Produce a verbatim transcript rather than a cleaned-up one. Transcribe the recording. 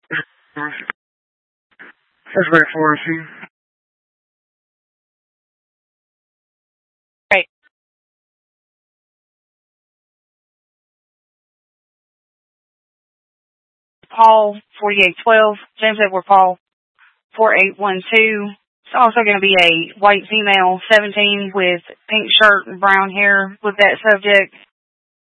Let's wait for it, see. Right. Paul, forty-eight twelve. James Edward Paul, four eight one two. It's also going to be a white female, seventeen, with pink shirt and brown hair with that subject.